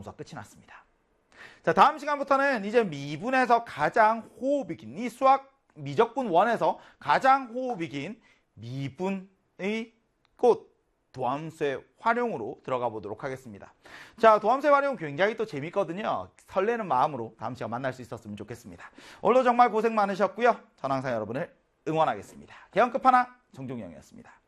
도함수가 끝이 났습니다. 자, 다음 시간부터는 이제 미분에서 가장 호흡이 긴, 이 수학 미적분 1에서 가장 호흡이 긴 미분의 꽃 도함수의 활용으로 들어가 보도록 하겠습니다. 자, 도함수의 활용 굉장히 또 재밌거든요. 설레는 마음으로 다음 시간 만날 수 있었으면 좋겠습니다. 오늘도 정말 고생 많으셨고요. 전 항상 여러분을 응원하겠습니다. 개헌 끝판왕 정종영이었습니다.